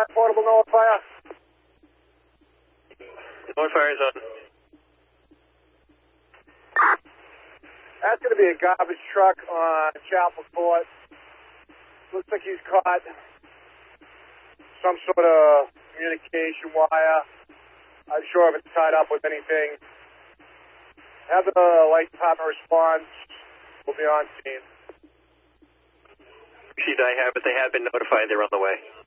fire, portable North Fire. North Fire is on. That's going to be a garbage truck on Chapel Court. Looks like he's caught some sort of communication wire. I'm sure if it's tied up with anything. Have the light department respond. We'll be on scene. They have been notified. They're on the way.